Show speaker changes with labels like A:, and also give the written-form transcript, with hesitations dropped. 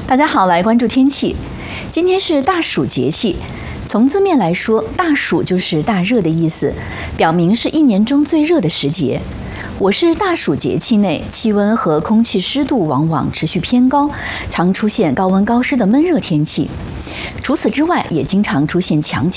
A: 大家好，来关注天气。今天是大暑节气，从字面来说，大暑就是大热的意思，表明是一年中最热的时节。我市大暑节气内，气温和空气湿度往往持续偏高，常出现高温高湿的闷热天气。除此之外，也经常出现强